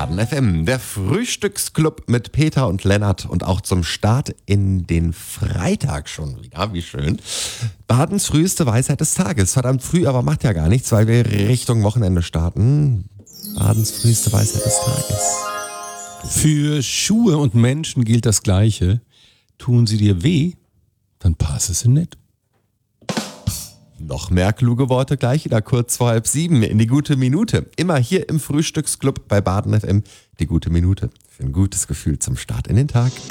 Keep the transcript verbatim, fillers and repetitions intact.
Baden F M, der Frühstücksclub mit Peter und Lennart und auch zum Start in den Freitag schon wieder, wie schön. Badens früheste Weisheit des Tages, verdammt früh, aber macht ja gar nichts, weil wir Richtung Wochenende starten. Badens früheste Weisheit des Tages. Für Schuhe und Menschen gilt das Gleiche. Tun sie dir weh, dann passe sie nicht. Noch mehr kluge Worte gleich wieder kurz vor halb sieben in die gute Minute. Immer hier im Frühstücksclub bei Baden F M. Die gute Minute für ein gutes Gefühl zum Start in den Tag.